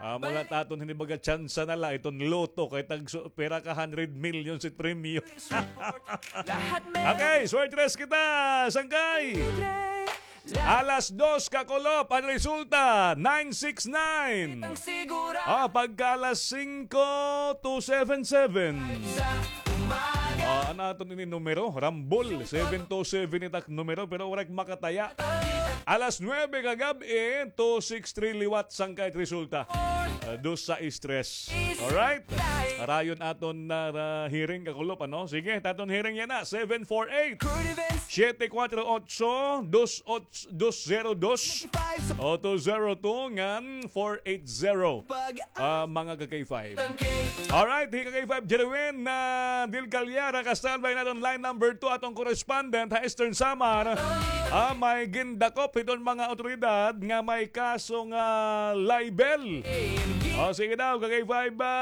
Mga taton hindi baga tsansa na lang itong loto kay pera ka 100 million si premium. Okay, swertres kita, sangkay. Alas 2 kakulop ang resulta, 969. Pagka alas 5, 277. Ano ito ni numero? Rambol, 727 itak numero pero warak makataya. Alas 9 kagabi, 263 liwat sangkay resulta. Dos sa stress. Alright? Rayon aton na hearing kakulop, ano? Sige, taton hearing yan na. 748 748 202 o 202 ngan 480 mga kakay-5. Alright, kakay-5 Jerwin na Dil Calyara ka-standby natin line number 2 atong correspondent ha Eastern Samar. May gindakop itong mga otoridad nga may kaso nga libel. Sige daw, kakay-5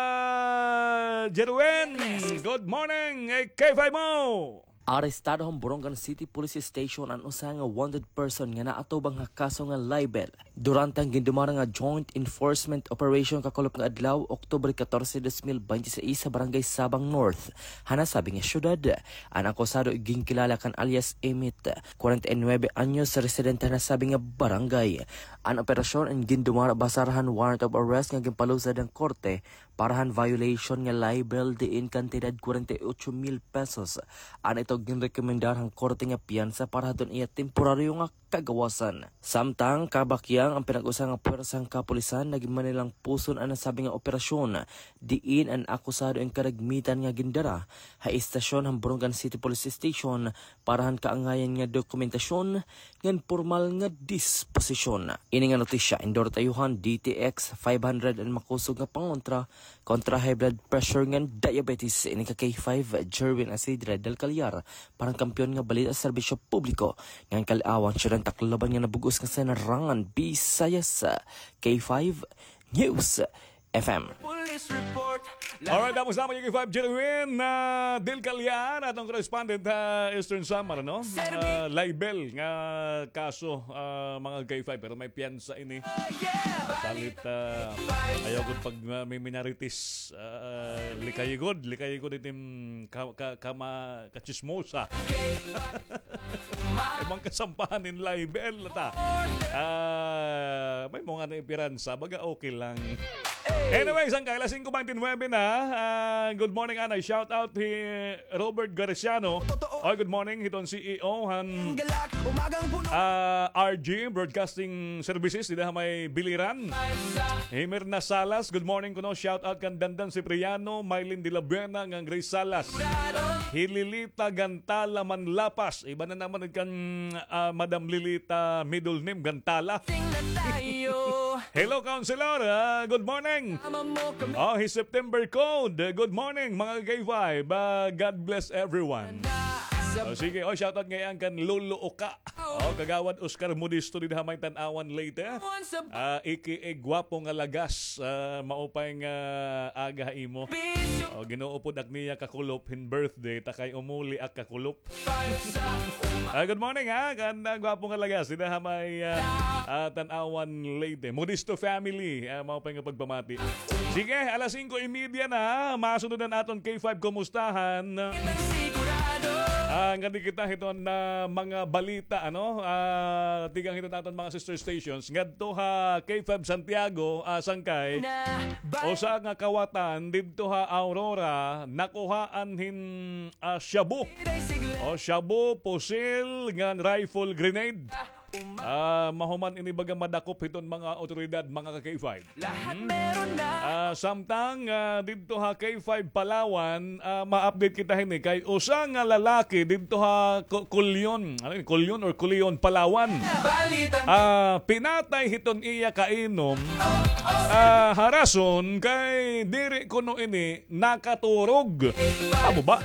Jerwin. Good morning, K5 mo. Arestado ang Borongan City Police Station ang usa nga wanted person nga naatubang nga kaso nga libel durante ang gindumara nga joint enforcement operation kakulop nga adlaw Oktubre 14, 2026 sa Barangay Sabang North. Hanasabi nga syudad, ang akusado gingkilala kan alias Emit, 49 anyos sa residente na sabi nga barangay. Ang operasyon ang gindumara basarahan warrant of arrest nga ginpalusad ng korte parahan violation nga libel diin kantidad 48,000 pesos. Ano ito ginrekomendar ang korte nga piyansa para doon iya temporaryo nga kagawasan. Samtang kabakyang ang pinag-usang nga puwersang kapulisan naging manilang puson ang nasabi nga operasyon diin ang akusado ang karagmitan nga gindara ha istasyon ang Borongan City Police Station parahan kaangayan nga dokumentasyon ngan formal nga disposisyon. Ini nga notisya indor tayuhan DTX 500 ang makusog nga pangontra kontra high blood pressure ngan diabetes. Ini ka K5 Jerwin Asidra del Calyar parang kampiyon nga balita sa serbisyo publiko ngan kalawan siya ng taklaban nga nabugos nga senarangan Visayas. K5 News FM. Alright, tapos naman yung K5 Jerwin na Del Calyar atong correspondent Eastern Samar, no? Libel nga kaso mga K5 pero may piyansa ini. Salit ayaw ko pag may minorities likayigod itim kachismosa. Ibang kasampahan in libel ta. May mga naipiransa baga okay lang. Anyway, sangkay, alas 5:29 na. Good morning, Anay. Shout out to Robert Garciano. Good morning, hiton CEO han RG Broadcasting Services. Dito may biliran. Himer na Salas. Good morning kuno. Shout out kan Dandan Cipriano, Mylene de la Buena, ng Grace Salas. Hililita Gantala Manlapas. Iba na naman kan Madam Lilita middle name Gantala. Hello, Counselor. Good morning. His September code. Good morning, mga K5. God bless everyone. Sige, shoutout ngayon kan Lolo Oka. Kagawad Oscar Modisto din hamay tanawan later. A.K.A. Gwapo nga lagas. Maupay nga aga imo. Ginuupod ak niya kakulop in birthday. Takay umuli ak kakulop. Good morning kan Gwapo nga lagas. Din hamay tanawan later. Modisto family. Maupay nga pagpamati. Sige, alas 5:30 na. Masunod na naton K5 kumustahan. Ngandi kita hiton na mga balita tigang hiton naton mga sister stations ngadto ha K5 Santiago sangkay o sa nga kawatan didto ha Aurora nakuhaan hin shabu pusil ngan rifle grenade. Mahuman inibaga madakop hiton mga otoridad mga K5. Samtang dito ha K5 Palawan ma-update kita hini kay usa nga lalaki dito ha Kulyon or Kulion Palawan. Pinatay hiton iya kainom harason kay diri kuno ini nakaturog. Amo ba?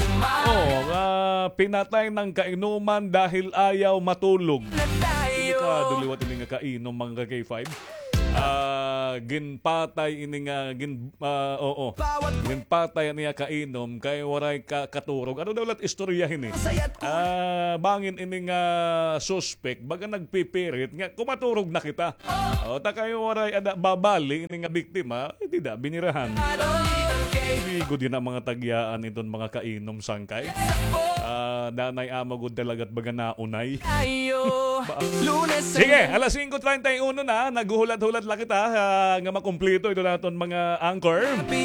Pinatay ng kainuman dahil ayaw matulog. Duliwat ini nga kainom mga K5. ginpatay ini nga ginpatay niya kainom kay waray katurog. Ano daw lat istoryahin bangin ini nga suspect baga nagpipirit nga kumaturog na kita. Ta kayo waray babali ini nga biktima, di da binirahan. Ligo din ang mga tagyaan iton mga kainom sangkay. Danay amagod talaga't baga naunay. Sige, alas 5:31 na, naghuhulat-hulat lang kita nga makumplito ito naton mga anchor.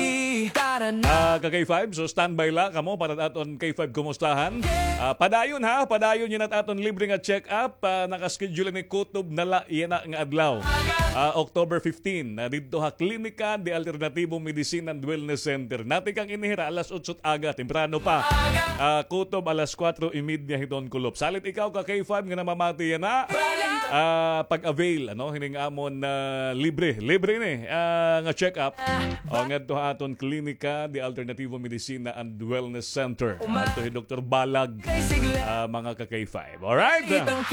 Ka-K5, so standby lang kamo para naton K5 kumustahan. Padayon yun at aton libre nga check-up. Nakaschedule ni Kutob na iyan nga adlaw. October 15, dito Klinika de Alternativo Medicine and Wellness Center. Natin kang inihira alas 8 aga, temprano pa. Kutob alas 4:30 hiton kulop. Salit ikaw ka-K5 nga namamati yan na pag-avail hining amon libre ni nga check-up ngadto aton Klinika de Alternativo Medicine and Wellness Center. Ato Dr. Balag mga ka-K5. Alright?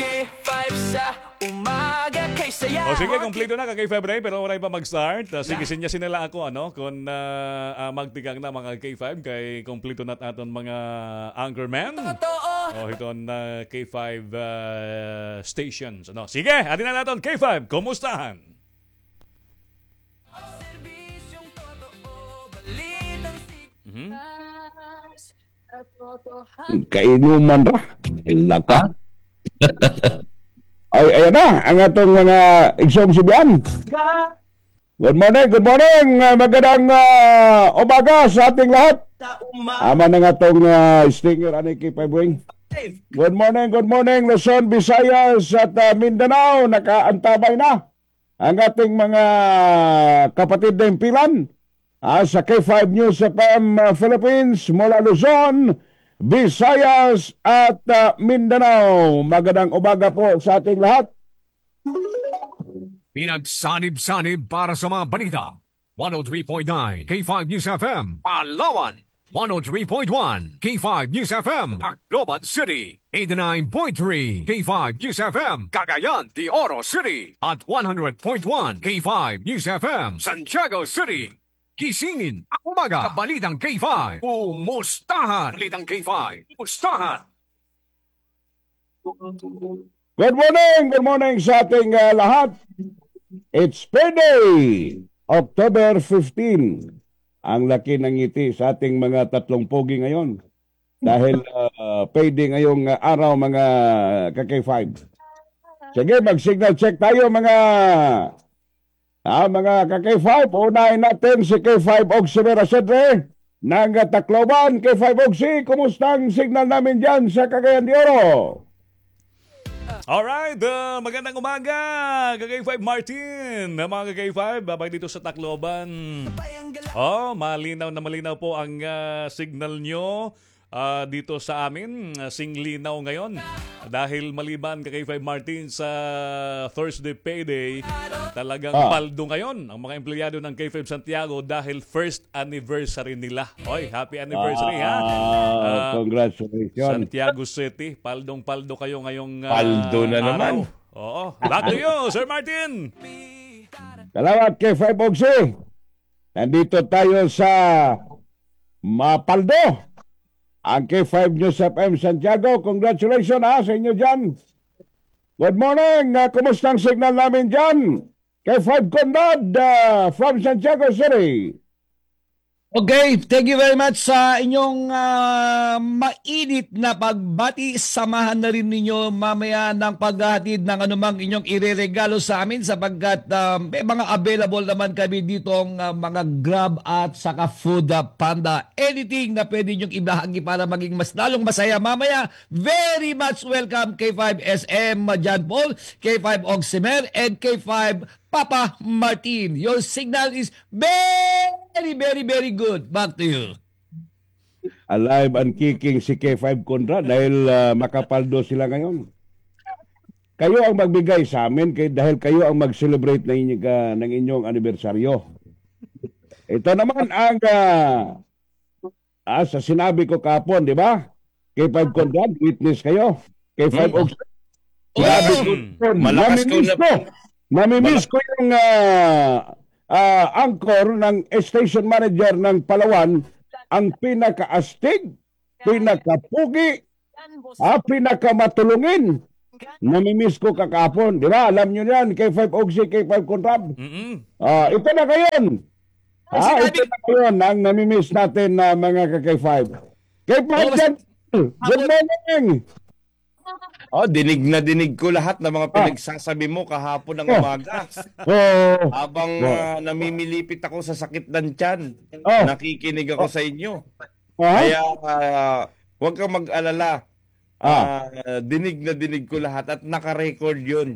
Sige, kompleto na ka-K5 Ray, pero wala pa mag-start. Sige, sinyasin nila ako kung magtigang na mga K5 kay kompleto na aton mga anchorman. Iton K5 stations. Sige, atin na natin K5, kumustahan? Kainuman ra. Ilaka. Ayan na, ang atong mga exam sibian. Good morning. Magandang umaga sa ating lahat. Ama na nga itong stinger ani K5 Wing. Good morning, Luzon, Visayas at Mindanao. Nakaantabay na ang ating mga kapatid na impilan sa K5 News FM Philippines mula Luzon, Visayas at Mindanao. Magandang umaga po sa ating lahat. Pinagsanib-sanib para sa mga balita. 103.9 K5 News FM, Palawan. 103.1 K5 News FM, Tacloban City. 89.3 K5 News FM, Cagayan de Oro City. At 100.1 K5 News FM, Santiago City. Gisingin ang umaga, Balitang K5. Umustahan, Balitang K5. Umustahan. Good morning sa ating lahat. It's payday, October 15. Ang laki ng ngiti sa ating mga tatlong pogi ngayon. Dahil payday ngayong araw mga ka-K5. Sige, mag-signal check tayo mga ka-K5. Unahin natin si K5 Oximera Sedre ng Tacloban. K5 Oxy, kumusta ang signal namin dyan sa Cagayan de Oro? Alright, magandang umaga, K5 Martin. Mga K5, babay dito sa Tacloban. Malinaw po ang signal nyo dito sa amin. Singlinaw ngayon. Dahil maliban K5 Martin sa Thursday payday, talagang paldo ngayon ang mga empleyado ng K5 Santiago dahil first anniversary nila. Happy anniversary Congratulations. Santiago City, paldong-paldo kayo ngayong paldo na araw. naman. Oo. Back to you, Sir Martin. Salamat K5 Oxy. Nandito tayo sa Mapaldo. Ang K5 News FM Santiago. Congratulations sa inyo dyan. Good morning. Kumusta ang signal namin dyan? K5 Conrad from Santiago City. Okay, thank you very much sa inyong mainit na pagbati. Samahan na rin ninyo mamaya ng paghahatid ng anumang inyong ireregalo sa amin sapagkat may mga available naman kami ditong mga Grab at saka Food Panda. Anything na pwede nyong ibahagi para maging mas lalong masaya mamaya. Very much welcome K5 SM John Paul, K5 Oximer, and K5 Papa Martin. Your signal is very good. Back to you. Alive and kicking si K5 Conrad dahil makapaldo sila ngayon. Kayo ang magbigay sa amin dahil kayo ang mag-celebrate ng inyong anibersaryo. Ito naman ang sa sinabi ko kapon, di ba? K5 Conrad, witness kayo. K5 Oxford. Sinabi ko, Malakas ko na. Namimiss ko yung anchor ng station manager ng Palawan, ang pinakaastig, pinakapugi, pinakamatulungin. Namimiss ko kakapon. Di ba? Alam nyo yan, K5 Ogsi, K5 Contrab. Ito na ngayon. Ito na ngayon ang namimiss natin na mga K5. K5 dyan. Good morning. Dinig na dinig ko lahat ng mga pinagsasabi mo kahapon ng umaga. Habang namimilipit ako sa sakit ng tiyan, nakikinig ako sa inyo. Kaya huwag kang mag-alala. Dinig na dinig ko lahat at naka-record yun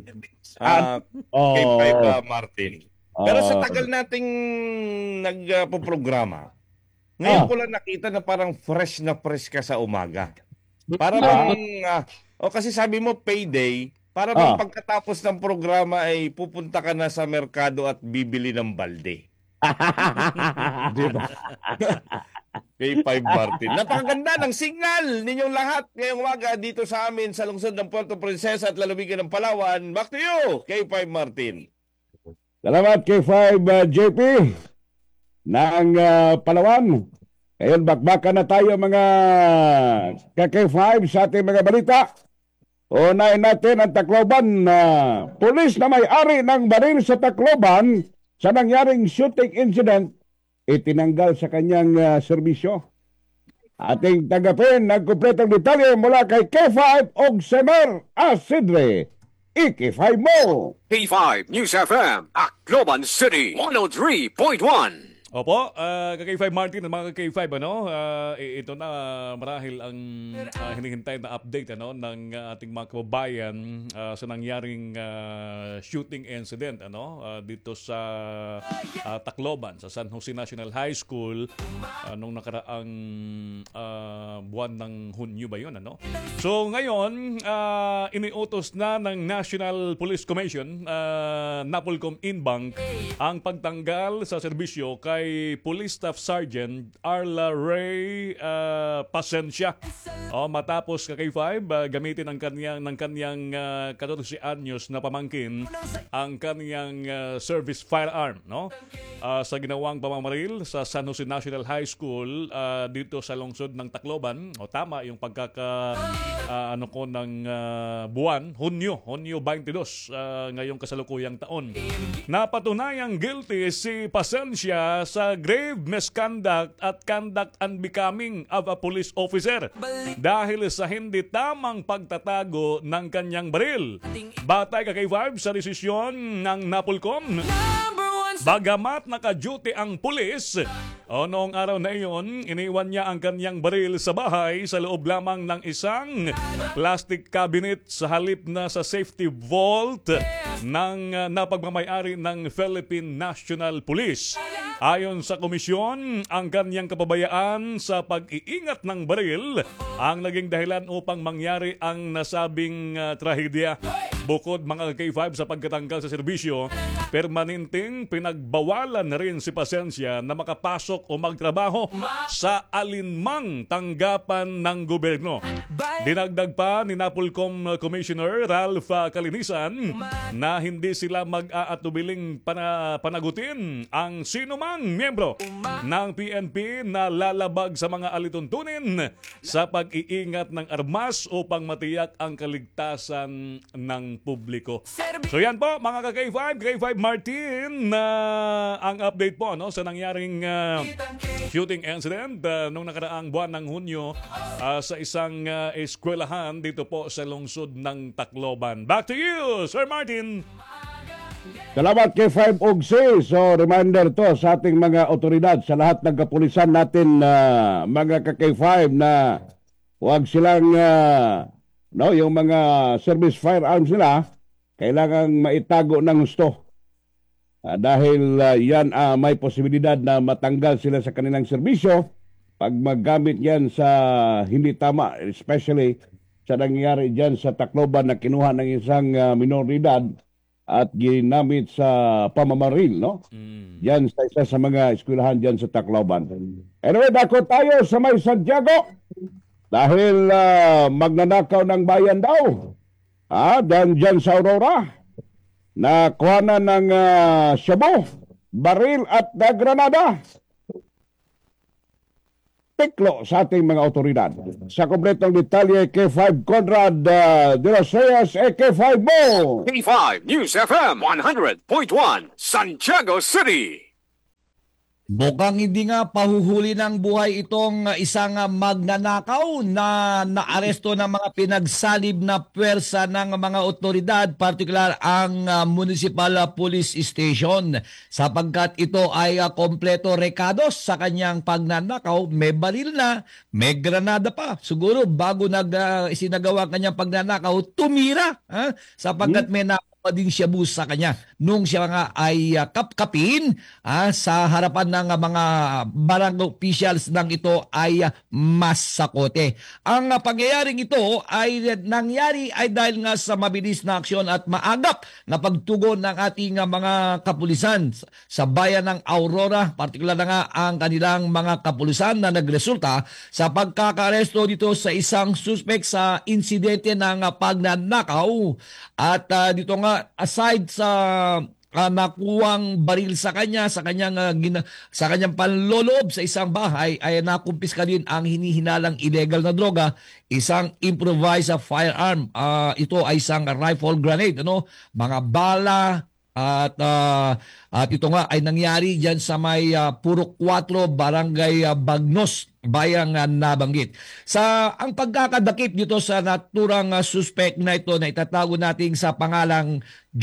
kay Pipa Martin. Pero sa tagal nating nagpo-programa, ngayon ko lang nakita na parang fresh na fresh ka sa umaga. Para bang, kasi sabi mo payday, para bang pagkatapos ng programa ay pupunta ka na sa merkado at bibili ng balde. Diba? Kay Five Martin. Napakaganda ng signal ninyong lahat ngayong umaga dito sa amin sa lungsod ng Puerto Princesa at lalawigan ng Palawan. Back to you, kay Five Martin. Salamat kay 5 JP ng Palawan. Ngayon, bakbakan na tayo mga K5 sa ating mga balita. Unahin natin ang Tacloban. Pulis na may-ari ng baril sa Tacloban sa nangyaring shooting incident itinanggal sa kanyang serbisyo. Ating tanggapin ang kumpletong detalye mula kay K5 Ogsemer Asidre. Iki5 mo! K5 News FM, Akloban City, 103.1. Opo, kay 5 Martin at mga kay 5 ito na marahil ang hinihintay na update ng ating mga kababayan sa nangyaring shooting incident dito sa Tacloban sa San Jose National High School nung nakaraang buwan ng Hunyo ba yun So ngayon iniutos na ng National Police Commission NAPOLCOM Inbank ang pagtanggal sa serbisyo kay Police Staff Sergeant Arla Ray Pasencia. Matapos kay 5 gamitin ng kanyang 14 anyos na pamangkin ang kanyang service firearm sa ginawang pamamaril sa San Jose National High School dito sa lungsod ng Tacloban. Tama yung ng buwan, Hunyo 22 ngayong kasalukuyang taon. Napatunayang guilty si Pasencia sa grave misconduct at conduct unbecoming of a police officer dahil sa hindi tamang pagtatago ng kanyang baril. Batay kay 5 sa desisyon ng NAPOLCOM. Bagamat naka-duty ang pulis, noong araw na iyon, iniwan niya ang kanyang baril sa bahay sa loob lamang ng isang plastic cabinet sa halip na sa safety vault ng napagmamayari ng Philippine National Police. Ayon sa komisyon, ang kanyang kapabayaan sa pag-iingat ng baril ang naging dahilan upang mangyari ang nasabing trahedya. Bukod mga K5 sa pagkatanggal sa serbisyo, permanenteng pinagbawalan na rin si Pasencia na makapasok o magtrabaho sa alinmang tanggapan ng gobyerno. Dinagdag pa ni NAPOLCOM Commissioner Ralph Calinisan na hindi sila mag-aatubiling panagutin ang sinumang miyembro ng PNP na lalabag sa mga alituntunin sa pag-iingat ng armas upang matiyak ang kaligtasan ng publiko. So yan po mga K5 Martin, ang update po sa nangyaring shooting incident nung nakaraang buwan ng Hunyo sa isang eskwelahan dito po sa lungsod ng Tacloban. Back to you, Sir Martin. Salamat kay 5 Ogsi. So reminder to sa ating mga otoridad, sa lahat ng kapulisan natin, mga K5 na huwag silang yung mga service firearms nila kailangang maitago ng gusto. Dahil yan may posibilidad na matanggal sila sa kanilang serbisyo pag maggamit yan sa hindi tama, especially sa nangyayari dyan sa Tacloban na kinuha ng isang minoridad at ginamit sa pamamaril, Yan sa isa sa mga eskwelahan dyan sa Tacloban. Anyway, dako tayo sa may Santiago dahil magnanakaw ng bayan daw. Dyan sa Aurora. na kuhanan ng shabu, baril at granada. Tiklo sa ating mga otoridad. Sa kompletong detalye, K5 Conrad de los Reyes, K5 mo! K5 News FM 100.1 Santiago City. Mukhang hindi nga pahuhuli ng buhay itong isang magnanakaw na naaresto ng mga pinagsalib na puwersa ng mga otoridad, partikular ang Municipal Police Station, sapagkat ito ay kompleto rekados sa kanyang pagnanakaw. May baril na, may granada pa. Siguro bago isinagawa kanyang pagnanakaw, tumira, sapagkat may din siya bus sa kanya nung siya nga ay kapkapin sa harapan ng mga barangay officials nang ito ay masakote. Ang pangyayaring ito ay nangyari ay dahil nga sa mabilis na aksyon at maagap na pagtugon ng ating mga kapulisan sa bayan ng Aurora, partikular na nga ang kanilang mga kapulisan na nagresulta sa pagkakaresto dito sa isang suspect sa insidente ng pagnanakaw. At dito nga, aside sa nakuwang baril sa kanya, sa kanyang panloloob sa isang bahay, ay nakumpiska din ang hinihinalang illegal na droga, isang improvised firearm. Ito ay isang rifle grenade, mga bala, at ito nga ay nangyari diyan sa may Purok 4, Barangay Bagnos, bayang nabanggit. Ang pagkakadakip dito sa naturang suspect na ito na itatago natin sa pangalang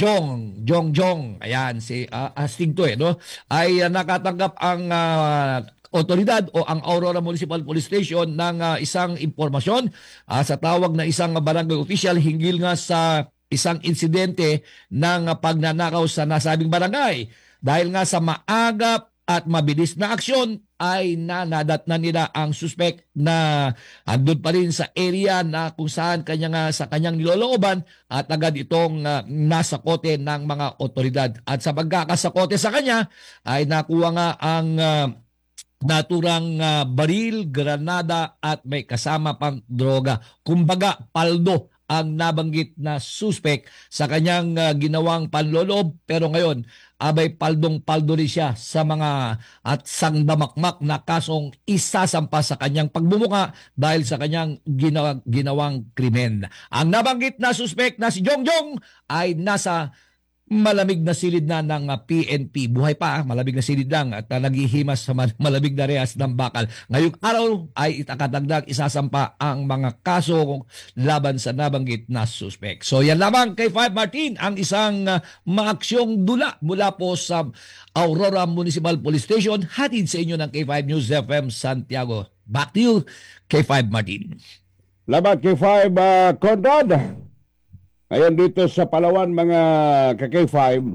Jong. Ayan, si astig to ay nakatanggap ang otoridad o ang Aurora Municipal Police Station ng isang impormasyon sa tawag na isang barangay official hinggil nga sa isang insidente ng pagnanakaw sa nasabing barangay. Dahil nga sa maagap at mabilis na aksyon ay nadatnan nila ang suspect na andun pa rin sa area na kung saan sa kanyang nilolooban, at agad itong nasakote ng mga otoridad. At sa pagkakasakote sa kanya ay nakuha nga ang naturang baril, granada at may kasama pang droga. Kumbaga, paldo ang nabanggit na suspect sa kanyang ginawang panloloob, pero ngayon abay paldong-paldo rin siya sa mga at sangdamakmak na kasong isasampa sa kanyang pagbumuka dahil sa kanyang ginawang krimen. Ang nabanggit na suspect na si Jongjong ay nasa malamig na silid na ng PNP. Buhay pa, malamig na silid lang at naghihimas sa malamig na rehas ng bakal. Ngayong araw ay itakadagdag isasampa ang mga kaso laban sa nabanggit na suspect. So yan lamang kay 5 Martin, ang isang maaksyong dula mula po sa Aurora Municipal Police Station, hatid sa inyo ng K5 News FM Santiago. Back to you, K5 Martin. Labat K5 Conrad. Ngayon dito sa Palawan, mga ka-K5,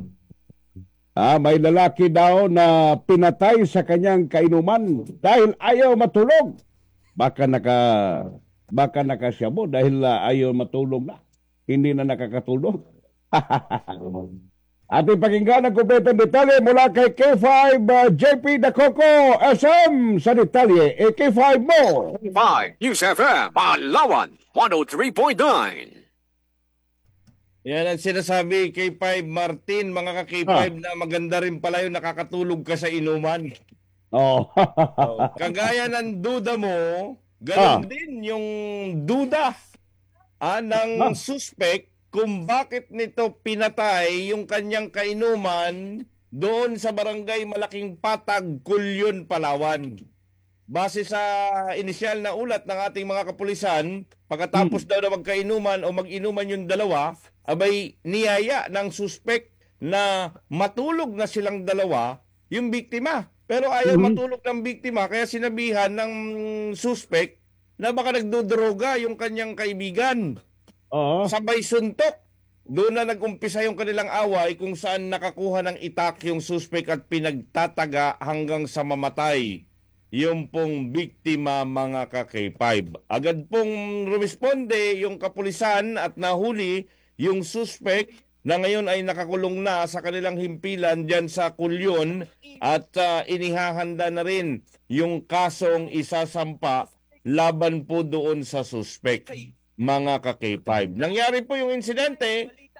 may lalaki daw na pinatay sa kanyang kainuman dahil ayaw matulog. Baka nakasyabo dahil ayaw matulog na. Hindi na nakakatulog. Ating pakinggan ang kumpletong detalye mula kay K5 JP Dacoco SM sa detalye. K5 mo! K5 News FM Palawan 103.9. Yan ang sinasabi kay 5 Martin, mga ka-K5, na maganda rin pala yung nakakatulog ka sa inuman. Oh. Kagaya ng duda mo, ganoon din yung duda ng suspect kung bakit nito pinatay yung kanyang kainuman doon sa barangay Malaking Patag, Kulyon, Palawan. Base sa inisyal na ulat ng ating mga kapulisan, pagkatapos daw na magkainuman o mag-inuman yung dalawa, abay niyaya ng suspect na matulog na silang dalawa yung biktima. Pero ayaw matulog ng biktima, kaya sinabihan ng suspect na baka nagdodroga yung kanyang kaibigan. Sabay suntok. Doon na nag-umpisa yung kanilang away kung saan nakakuha ng itak yung suspect at pinagtataga hanggang sa mamatay yung pong biktima, mga ka-K5. Agad pong rumisponde yung kapulisan at nahuli yung suspect na ngayon ay nakakulong na sa kanilang himpilan dyan sa Kulyon at inihahanda na rin yung kasong isasampa laban po doon sa suspect, mga ka-K5. Nangyari po yung insidente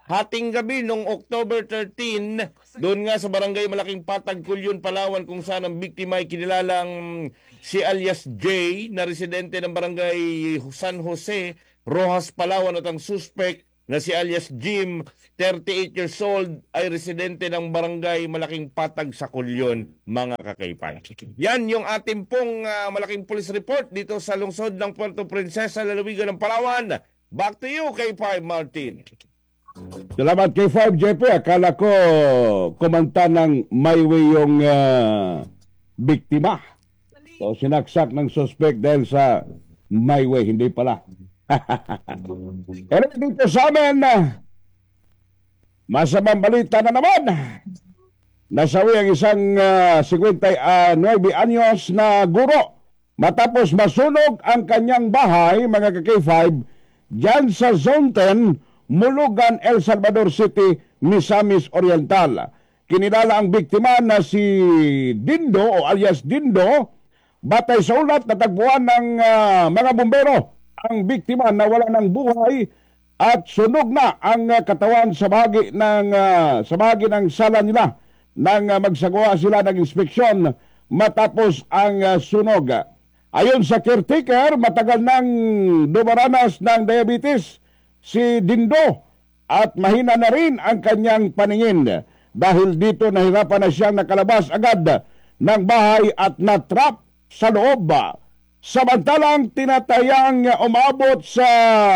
hating gabi nung October 13, doon nga sa barangay Malaking Patag, Culyon, Palawan, kung saan ang biktima ay kinilalang si alias J na residente ng barangay San Jose, Rojas, Palawan, at ang suspect na si alias Jim, 38 years old, ay residente ng barangay Malaking Patag sa Culyon, mga kakaypay. Yan yung ating pong malaking police report dito sa lungsod ng Puerto Princesa, lalawigan ng Palawan. Back to you, K5 Martin. Salamat kay 5JP. Akala ko kumanta ng My Way yung biktima. So sinaksak ng suspect dahil sa My Way. Hindi pala. Pero dito sa amin, masamang balita na naman. Nasawi ang isang 59 anyos na guro matapos masunog ang kanyang bahay, mga ka-K5, dyan sa Zone 10, Mulugan, El Salvador City, Misamis Oriental. Kinilala ang biktima na si Dindo o alias Dindo. Batay sa ulat, natagpuan ng mga bumbero ang biktima na wala ng buhay at sunog na ang katawan sa bahagi ng sala nila nang magsagawa sila ng inspeksyon matapos ang sunog. Ayon sa caretaker, matagal nang dumaranas ng diabetes si Dindo at mahina na rin ang kanyang paningin. Dahil dito nahirapan na siyang nakalabas agad ng bahay at natrap sa loob. Samantalang tinatayang umabot sa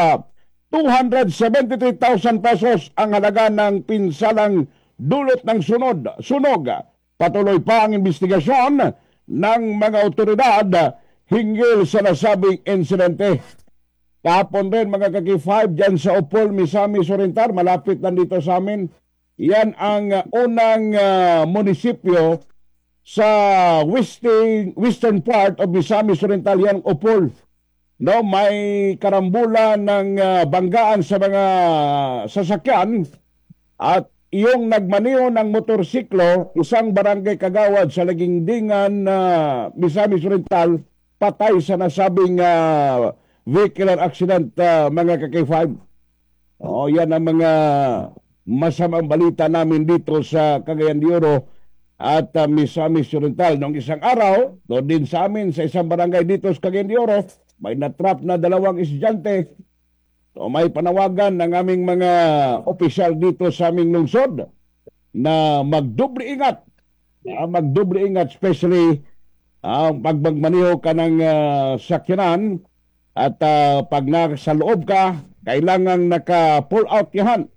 273,000 pesos ang halaga ng pinsalang dulot ng sunog. Patuloy pa ang investigasyon ng mga otoridad hinggil sa nasabing insidente. Kahapon rin, mga kaki-5, dyan sa Opol, Misamis Oriental, malapit lang dito sa amin. Yan ang unang munisipyo sa western part of Misamis Oriental, yan Opol. No, may karambulan ng banggaan sa mga sasakyan at yung nagmaneho ng motorsiklo, isang barangay kagawad sa Lagingdingan na Misamis Oriental, patay sa nasabing vehicular accident, mga kaki-5. Yan ang mga masamang balita namin dito sa Cagayan de Oro at Misamis Oriental. Noong isang araw, doon din sa amin sa isang barangay dito sa Cagayan de Oro, may natrap na 2 estudyante. So, may panawagan ng aming mga opisyal dito sa aming lungsod na magdoble ingat. Magdoble ingat, especially pagmagmaneho ka ng sakyanan at pag nasa loob ka, kailangan naka-pull out yan.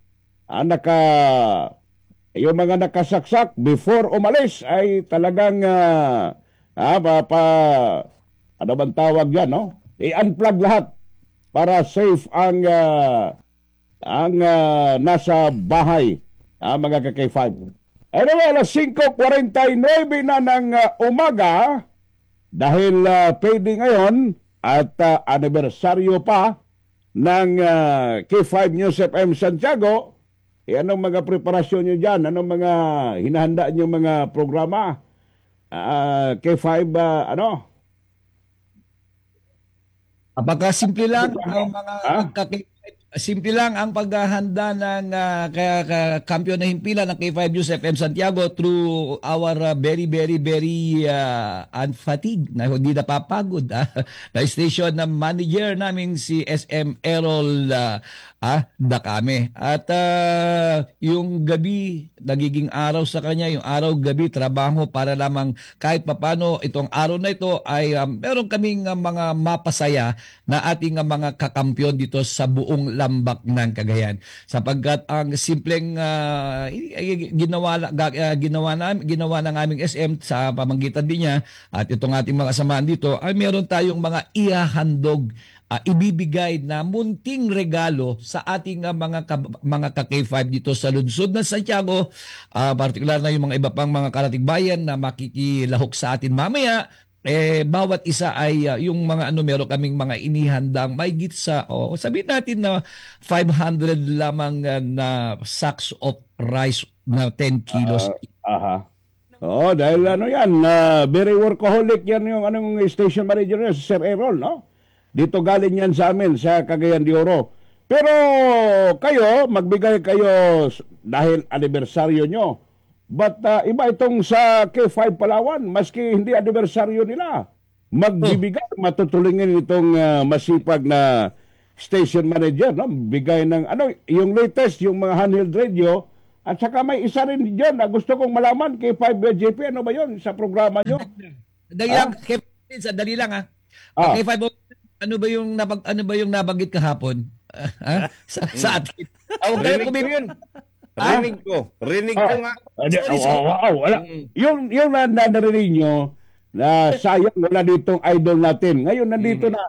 Yung mga nakasaksak before umalis ay talagang ano bang tawag yan, no? I-unplug lahat para safe ang nasa bahay, mga kaki-5. Anyway, alas 5:49 na ng umaga dahil pwede ngayon at anibersaryo pa ng K5 News FM Santiago. Anong mga preparasyon nyo dyan? Anong mga hinahanda nyo mga programa? K5, Apaka simple lang ang mga simple lang ang paghahanda ng kampiyon na himpilan ng K5 News FM Santiago through our very unfatigued na hindi napapagod na station na manager namin si SM Errol Dacame. At yung gabi nagiging araw sa kanya, yung araw-gabi trabaho para lamang kahit papano itong araw na ito ay meron kaming mga mapasaya na ating mga kakampiyon dito sa buong lambak ng Cagayan. Sapagkat ang simpleng ginawa ng aming SM sa pamamagitan din niya at itong ating mga samahan dito ay meron tayong mga ihahandog, ibibigay na munting regalo sa ating mga ka-K5 dito sa lungsod ng Santiago, partikular na yung mga iba pang mga karatig bayan na makikilahok sa atin mamaya. Bawat isa ay yung mga meron kaming mga inihandang may git sa sabihin natin na 500 lamang na sacks of rice na 10 kilos. Dahil yan, very workaholic yan yung station manager niya, si Sir Errol, no? Dito galing yan sa amin, sa Cagayan de Oro. Pero kayo, magbigay kayo dahil anibersaryo nyo. But iba itong sa K5 Palawan, maski hindi anibersaryo nila, magbibigay, matutulungin itong masipag na station manager, no? Bigay ng, yung latest, yung mga handheld radio, at saka may isa rin dyan na gusto kong malaman, K5JP, ano ba yun sa programa nyo? Dali lang, dali lang ha. K5, ano ba yung nabanggit kahapon? Sa atin. Rinig ko yun. Rinig ko nga. Wala. Yung narinig nyo, na sayang wala ditong idol natin. Ngayon nandito na.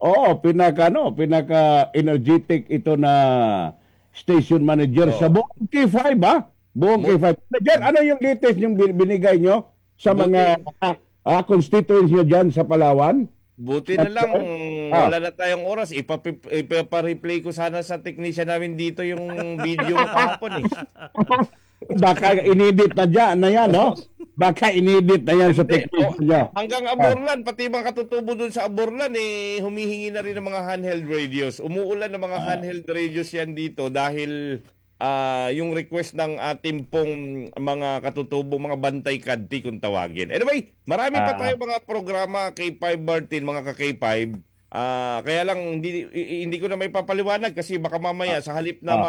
Pinaka-energetic ito na station manager sa buong K5, ha? Buong K5. Diyan, ano yung latest yung binigay nyo sa mga constituents nyo dyan sa Palawan? Buti na lang, wala na tayong oras. Ipareplay ko sana sa technician namin dito yung video kahapon eh. Baka inedit na dyan na yan, no? Baka inedit na yan sa technician niya. Hanggang Aborlan, pati mga katutubo dun sa Aborlan, humihingi na rin ng mga handheld radios. Umuulan ng mga handheld radios yan dito dahil yung request ng ating pong mga katutubo, mga bantay kadti kung tawagin. Anyway, marami pa tayo mga programa K5 Martin, mga ka-K5. Kaya lang hindi ko na may papaliwanag kasi baka mamaya sa halip na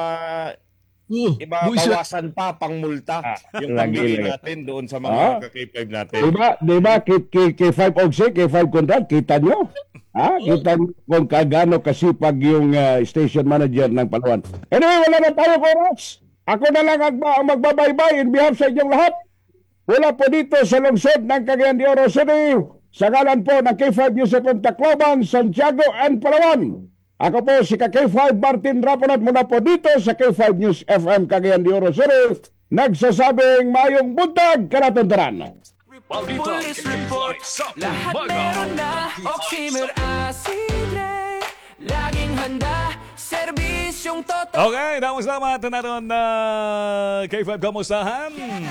bawasan pa pang multa yung pambili natin doon sa mga ka-K5 natin. Diba K5 Ogse, K5 Contract, kita nyo? Kita kung kagano kasipag yung station manager ng Palawan. Anyway, wala na tayo oras. Ako na lang ang magbabaybay in behalf sa inyong lahat. Wala po dito sa lungsod ng Cagayan de Oro City. Sa ngalan po ng K5 News FM Tacloban, Santiago and Palawan. Ako po si K5 Martin Raponat mula po dito sa K5 News FM Cagayan de Oro City. Nagsasabing mayong buntag kanatuntaran. Police report, lahat meron na. Oximer Acidre, laging handa, serbisyong totoo. Okay, salamat na natin na K5 kamustahan?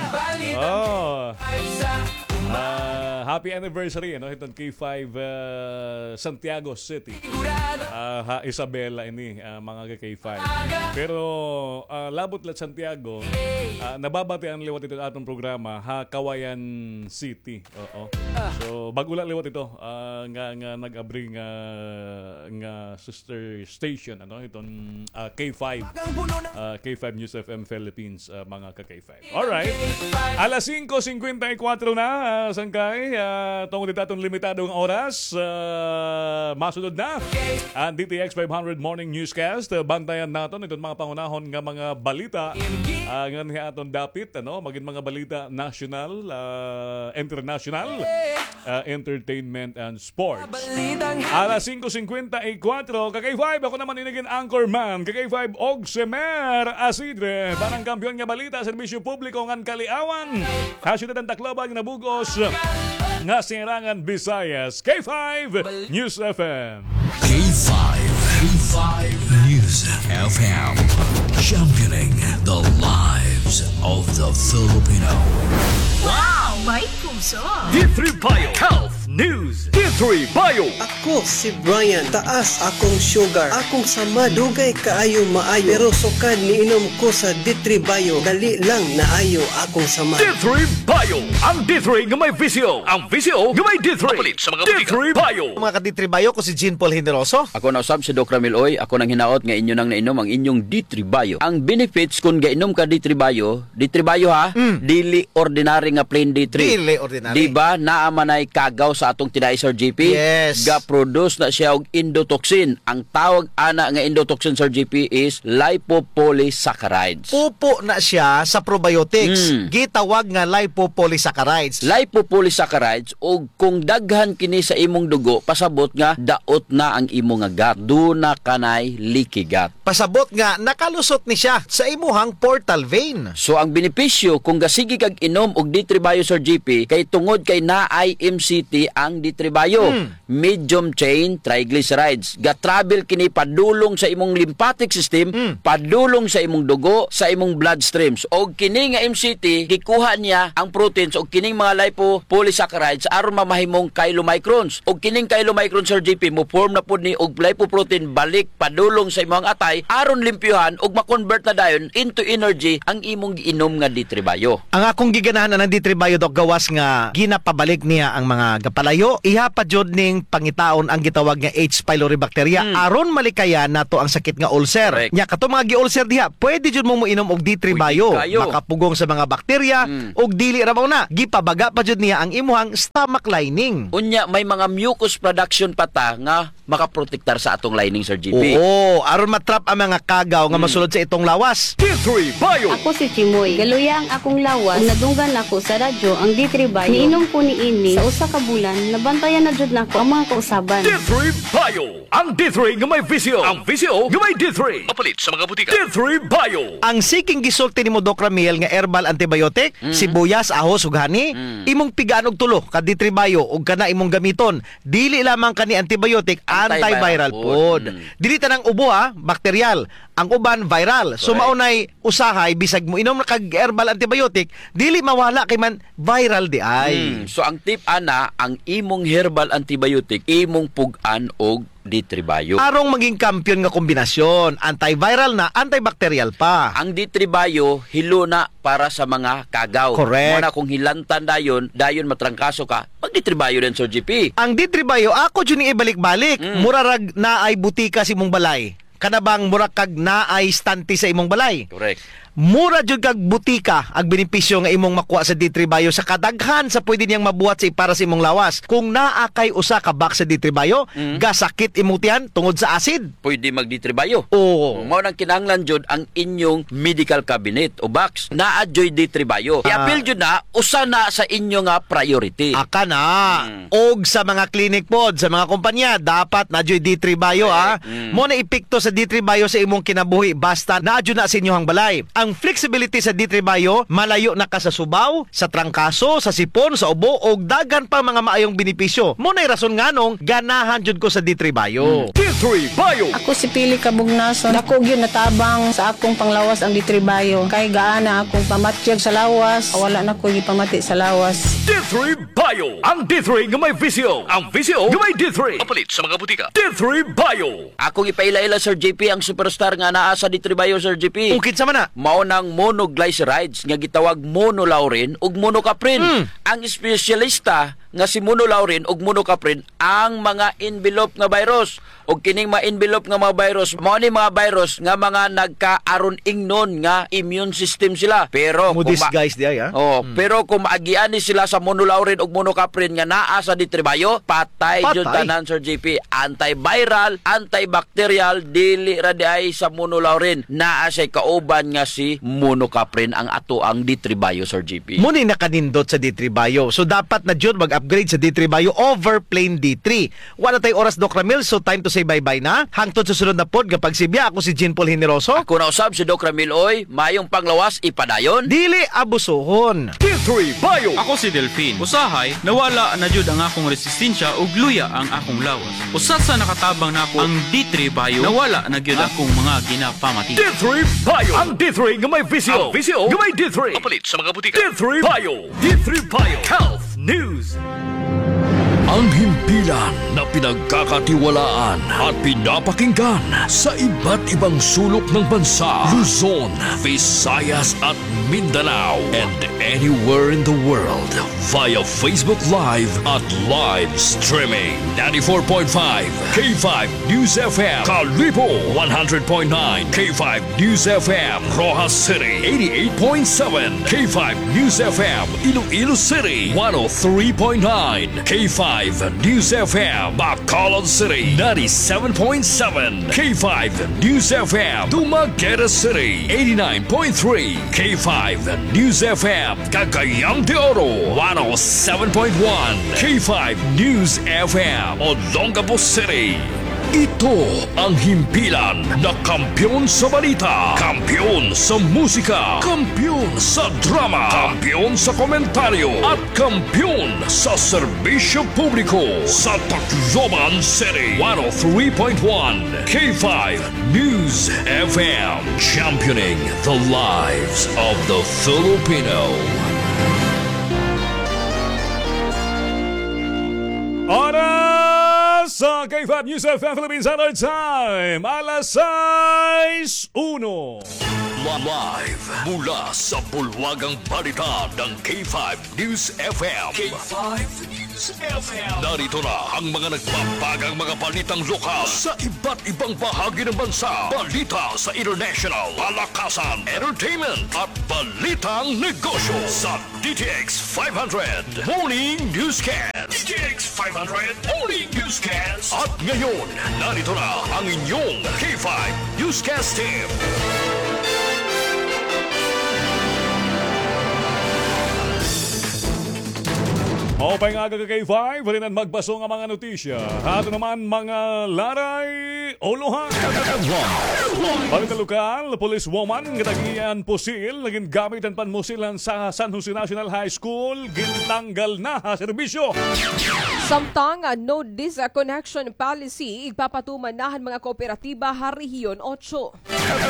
Happy anniversary, itong K5 Santiago City. Isabela ini mga K5. Pero labot lat Santiago, nababati ang liwat ito atong programa Kawayan City. So bagula liwat ito nga nag-abri nga sister station itong K5 K5 News FM Philippines mga ka-K5. Alright. Alas 5:54 na sangkay tungod dito atong limitadong oras. Masunod na ang DTX 500 Morning Newscast. Bantayan natin itong mga pangunahon nga mga balita nga niya atong dapit maging mga balita national, international, entertainment and sports. Alas 5:54 ka-K5 ako naman inigin anchorman ka-K5 Ogsemer Acidre parang kampiyon nga balita serbisyo publiko ngan kaliawan hasyudad ang Tacloban nga nabugos nga sirangan Visayas. K5 News FM. K5 News FM, championing the lives of the Filipino. Wow! May puso! D3 Bio Health News. D3 Bio. Ako si Brian, taas akong sugar, akong sama dugay kaayo maayo, pero sukad niinom ko sa D3 Bio, dali lang naayo akong sama. D3 Bio. Ang D3 nga may visyo. Ang visyo nga may D3. Papalit sa mga D3 Bio. Mga ka-D3 Bio, ko si Jean Paul Generoso. Ako na usab si Doc Ramil Oy. Ako nang hinaot nga inyo nang nainom ang inyong D3 Bio. Ang benefits kung gainom ka D3 Bio ha, dili ordinary nga plain D3. Dili ordinary. Diba naamanay kagaw sa atong tinay Sir JP? Yes. Ga-produce na siya og endotoxin. Ang tawag ana nga endotoxin Sir JP is lipopolysaccharides. Pupo na siya sa probiotics. Gitawag nga lipopolysaccharides. Lipopolysaccharides og kung daghan kini sa imong dugo, pasabot nga daot na ang imong nga gut. Duna kanay leaky gut. Pasabot nga nakalusot ni siya sa imuhang portal vein. So ang benepisyo kung gasigi kag inom og D3 Bio Sir JP kay tungod kay naay MCT ang D3 Bio medium chain triglycerides. Ga-travel kini padulong sa imong lymphatic system, padulong sa imong dugo, sa imong bloodstreams. Og kini nga MCT gikuha niya ang proteins og kining mga lipopolysaccharides aron mamahimong chylomicrons. Og kining chylomicrons, Sir JP, mo form na pud ni og lipoprotein balik padulong sa imong atay aron limpyuhan og ma-convert na dayon into energy ang imong giinom nga D3 Bio. Ang akong giganahan ng D3 Bio, Dok, gawas nga ginapabalik niya ang mga gapalayo, ihapa jud ning pangitaon ang gitawag nga H. pylori bacteria aron malikayan nato ang sakit nga ulcer. Correct. Nya kato mga gi-ulcer diha, pwede jud mo moinom og D3 Bio, makapugong sa mga bakterya og dili ra na gipabaga pa jud niya ang imuhang stomach lining. Unya may mga mucus production pata nga makaprotektar sa atong lining, Sir JP. Oo, aron matrap ang mga kagaw nga masulod sa itong lawas. D3 Bio. Ako si Chimoy. Galuya ang akong lawas. Kung nadunggan ako sa radyo ang D3 Bio, niinom ko ni ini sa usa ka bulan, nabantayan na jud nako ang mga kausaban. D3 Bio. Ang D3 nga may visio. Ang visio nga may D3. Mapalit sa mga butika. D3 Bio. Ang siking gisulti nimo, Doc Ramil, nga herbal antibiotic, sibuyas, ahos ug hani, imong pigaan og tulo ka D3 Bio ug kana imong gamiton. Dili lamang kani antibiotic, antiviral pod. Dili tanang ubo bakteryal. Ang uban viral. So maunay usahay bisag mo inom na kag herbal antibiotic, dili mawala kay man viral di ay. So ang tip ana, ang imong herbal antibiotic imong pugan og D3 Bio. Arong maging kampiyon nga kombinasyon, antiviral na, antibacterial pa. Ang D3 Bio hilo na para sa mga kagaw. Correct. Muna kung hilantan dayon matrangkaso ka, pag D3 Bio din, Sir GP. Ang D3 Bio, ako dyan ibalik-balik. Murarag na ay butika sa imong balay. Kanabang murag kag na ay stante sa imong balay. Correct. Mura jud kag butika ang benepisyo nga imong makuha sa D3 Bio sa kadaghan sa pwede niyang mabuhat sa para sa imong lawas. Kung naa kay usa ka box sa D3 Bio, gasakit imong tiyan tungod sa acid. Pwede mag D3 Bio. Oo. Mao nang kinahanglan jud ang inyong medical cabinet o box. Naa joy D3 Bio. I-appeal jud na usa na sa inyo nga priority. Aka na. Og sa mga clinic pod, sa mga kumpanya, dapat na joy D3 Bio Mo na epekto sa D3 Bio sa imong kinabuhi basta na jud na sa inyong balay. Ang flexibility sa D3 Bio, malayo na ka sa subaw, sa trangkaso, sa sipon, sa ubo, o dagan pa mga maayong benepisyo. Muna'y rason nga nung ganahan jud ko sa D3 Bio. D3 Bio. Ako si Pili Kabugnason. Dako gyud natabang sa akong panglawas ang D3 Bio. Kay gaana akong pamatyag sa lawas, wala na ko gipamati sa lawas. D3 Bio. Ang D3 nga may visio. Ang visio nga may D3. Mapalit sa mga butika. D3 Bio. Akong ipaila-ila, Sir JP, ang superstar nga naa sa D3 Bio, Sir JP. Ukit sa mana? Mao nang monoglycerides nga gitawag monolaurin ug monocaprin. Ang espesyalista nga si monolaurin ug monocaprin ang mga envelope nga virus. Og kining mga envelope nga mga virus, mao ni mga virus nga mga nagkaaron ingnon nga immune system sila. Pero guys di ay pero kung maagian ni sila sa monolaurin ug monocaprin nga naa sa D3 Bio, patay jud tanan, Sir JP. Antiviral, antibacterial, dili ra di ay sa monolaurin. Naa say kauban nga si monocaprin ang ato ang D3 Bio, Sir JP. Muni nakanindot sa D3 Bio. So dapat na jud mag-upgrade sa D3 Bio over plain D3. Wala tay oras, Doc Ramil, so time to say bye-bye na. Hangtod sa sunod na pod kapag sibya, ako si Jean Paul Generoso. Ako na usab si Doc Ramil Oy, mayong panglawas ipadayon. Dili abusohon. D3 Bio. Ako si Delphine. Usahay, nawala na jud ang akong resistensya ug luya ang akong lawas. Usa sa nakatabang nako ang D3 Bio, nawala na gyud akong mga ginapamati. D3 Bio. Ang D3 nga may visio. Ang visio nga may D3. Mapalit sa mga butika. D3 Bio. D3 Bio. Health News. Ang himpilan na pinagkakatiwalaan at pinapakinggan sa iba't ibang sulok ng bansa, Luzon, Visayas at Mindanao, and anywhere in the world via Facebook Live at live streaming. 94.5 K5 News FM, Kalibo 100.9 K5 News FM, Rojas City 88.7 K5 News FM, Iloilo City 103.9 K5 News FM, Bacolod City 97.7 K5 News FM, Dumaguete City 89.3 K5 News FM, Cagayan de Oro 107.1 K5 News FM, Olongapo City Ito ang himpilan na kampiyon sa balita, kampiyon sa musika, kampiyon sa drama, kampiyon sa komentaryo, at kampiyon sa serbisyo publiko sa Tacloban City. 103.1 K5 News FM, championing the lives of the Filipino. Oras sa K5 News FM Philippines Standard Time, alas 6:01. Live mula sa bulwagang balita ng K5 News FM. K5 News FM. Narito na ang mga nagpapagang mga balitang lokal sa iba't ibang bahagi ng bansa. Balita sa international, palakasan, entertainment at balitang negosyo sa DTX 500 Morning Newscast. DTX 500 Morning Newscast. At ngayon, narito na ang inyong K5 Newscast team. Maupay nga kay 5, rin ang magbaso nga mga notisya. Ato naman mga laray o luhan. Balita lokal, police woman, gatagian pusil, naging gamit ang panmusilan sa San Jose National High School, gintanggal na ha serbisyo. Samtang no disconnection policy, igpapatuman mga kooperatiba Rehiyon 8.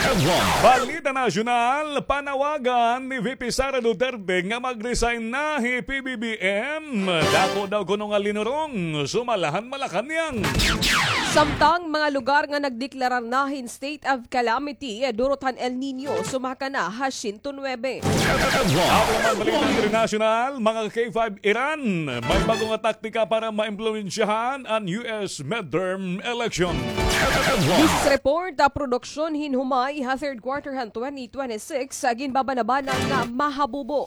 Balita nasyonal, panawagan ni VP Sara Duterte nga mag-resign na hi PBBM. Dako daw kuno nga linurong, sumalahan Malacanang. Samtang mga lugar nga nagdeklarar nahin state of calamity, durutan El Nino, sumaka na ha 109. Ako naman balita international, mga K5 Iran, may bagong taktika para ma-impluensyahan ang US midterm election. News report, produksyon hinhumay ha third quarter han 2026, ginbabanabanang nga mahabubo.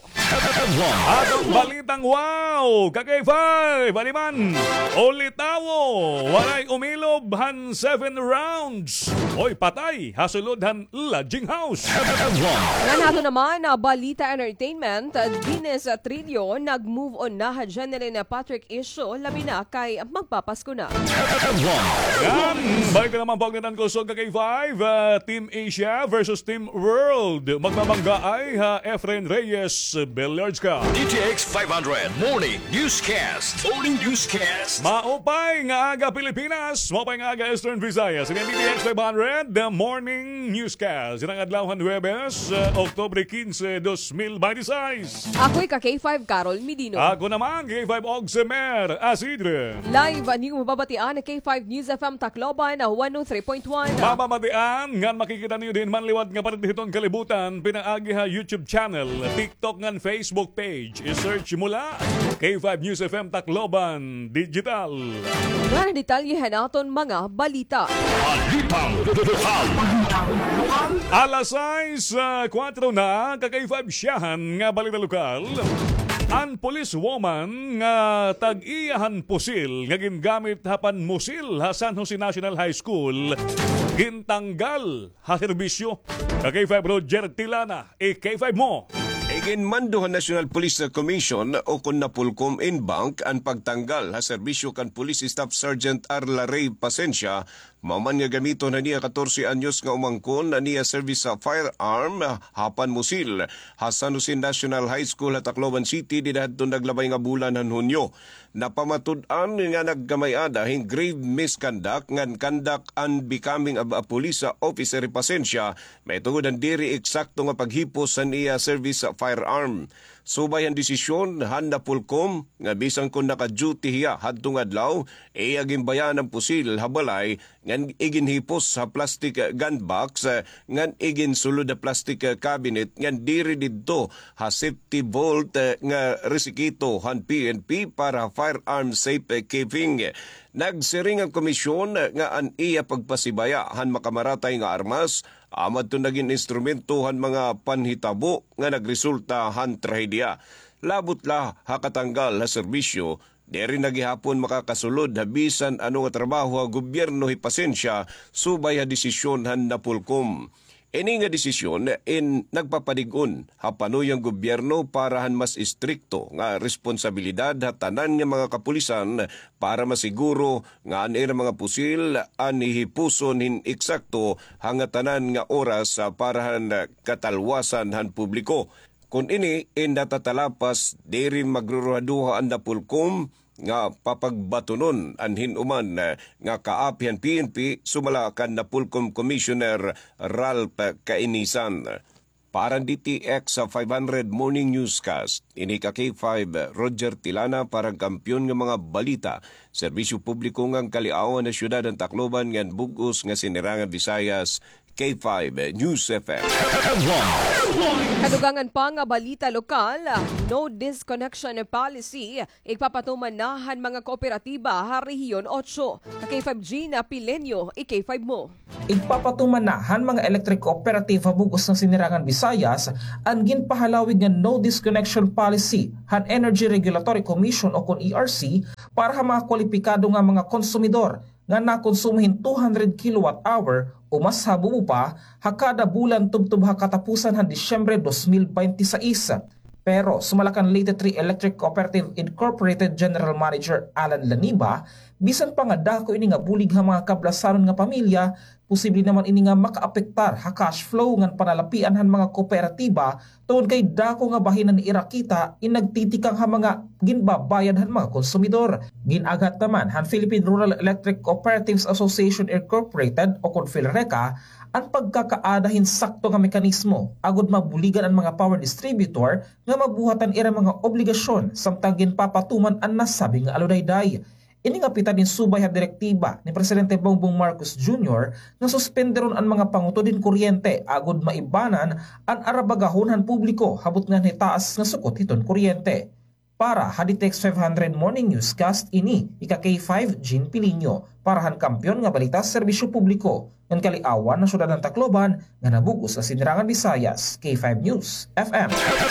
Atong balitang wow, kag-K5, baliman, ulitawo, walay umilob han 7 rounds. Oy, patay, hasulod han lodging house. Nga nato naman, balita entertainment, Guinness Trillo, nag-move on na ha General Patrick Isho, labi na kay magpapasko na. Yan, balik na naman pagnitan ko so kag-K5, Team Asia versus Team World. Magmamangga ay Efren Reyes Billiards ka. DTX 500 Morning Newscast. Morning Newscast. Maupay nga aga Pilipinas, maupay nga aga Eastern Visayas. Ang DTX 500, The Morning Newscast. Sinang adlawhan Huwebes, Oktobre 15, 2026. Ako'y ka-K5 Carol Medino. Ako naman, K5 Ogsemer Asidre. Live, niyo mababatian K5 News FM Tacloban 103.1. Mababatian, nga makikita niyo din manliwat nga paritihitong kalibutan, pinaagi ha YouTube channel, TikTok nga Facebook page. I-search mula K5 News FM Tacloban Digital. Nga detalyehan naton mga balita. Balitang lokal. Alas 6:04 na, kag-K5 siyahan nga balita lokal. Ang police woman nga tag-iyahan pusil nga gingamit hapan musil ha San Jose National High School gintanggal ha serbisyo. Kag-K5 Roger Tilana, K5 mo. Iginmanduhan National Police Commission o kun napulkom in bank ang pagtanggal ha serbisyo kan Police Staff Sergeant Arla Ray Pasencia, maman nga gamito na niya 14 anyos nga umangkon na niya service sa firearm hapan musil ha San Jose National High School at Tacloban City didadto naglabay nga bulan han Hunyo. Napamatud-an nga naggamayada hing grave misconduct ngan conduct unbecoming of a police officer Pasencia, may tungod ang diri eksakto nga paghipos sa niya service sa firearm. Subay ang desisyon han na pulkom nga bisan kung naka-duty hiya hadtong adlaw aging bayan ang pusil habalay ngan iginhipos sa plastic gun box ngan igin sulod na plastic cabinet ngan diri didto ha safety vault nga resikito han PNP para firearm safe keeping. Nagsiring ang komisyon nga an iya pagpasibaya han makamaratay nga armas amad to naging instrumentohan mga panhitabo nga nagresulta han trahedya. Labot la hakatanggal ha serbisyo, deri nagihapon makakasulod habisan ano nga trabaho ha gobyerno hi Pasencia subay ha desisyon han napulkom. Ini nga desisyon nagpapadigon hapanoy ang gobyerno parahan mas istrikto nga responsibilidad hatanan nga mga kapulisan para masiguro nga anir mga pusil anihipuson hin eksakto hangatanan nga oras parahan katalwasan han publiko. Kung ini natatalapas diri magruruhaduha ang napulkom nga papagbatunon anhin uman nga kaapihan PNP sumalakan na Pulcom Commissioner Ralph Kainisan. Para DTX sa 500 Morning Newscast, ini ka K5 Roger Tilana parang kampyon ng mga balita. Serbisyo publiko ngang kaliawan na syudad ng Tacloban ngan bugos nga sinirangan Visayas, K5 News FM. Kadugangan pa nga balita lokal, no disconnection policy, igpapatumanahan mga kooperatiba ha Rehiyon 8. K5G na Pilenyo, K5 mo. Igpapatumanahan mga electric cooperative bugos ng sinirangan Visayas ang ginpahalawig nga no disconnection policy han Energy Regulatory Commission o kun ERC para ha mga kwalipikado nga mga konsumidor nga nakonsumihin 200 kWh o mas habubo pa hakada bulan tubtub hakatapusan han Disyembre 2026. Pero sumalakan Leyte 3 Electric Cooperative Incorporated General Manager Alan Laniba, bisan pa nga dako ini nga bulig ha mga kablasanon nga pamilya, posible naman ini nga makaapektar ha cash flow ngan panalapian han mga kooperatiba tungod kay dako nga bahinan ni irakita inagtitikang ha mga ginbabayad han mga konsumidor. Ginagat naman han Philippine Rural Electric Cooperatives Association Incorporated o kun PhilReca ang pagkakaadahin sakto nga mekanismo agud mabuligan ang mga power distributor nga mabuhatan ira mga obligasyon samtang ginpapatuman ang nasabi nga aludayday. Ini nga pita din subay ha direktiba ni Presidente Bongbong Marcos Jr. na suspenderon ang mga pangutodin kuryente agud maibanan ang arabagahon han publiko habot nga nitaas nga sukot hiton kuryente. Para Haditex 500 Morning Newscast ini ika K5 Jean Pilinyo para han kampyon nga balita serbisyo publiko ng kaliawan ng syudad ng Tacloban nga nabugos sa sinirangan Visayas. K5 News FM.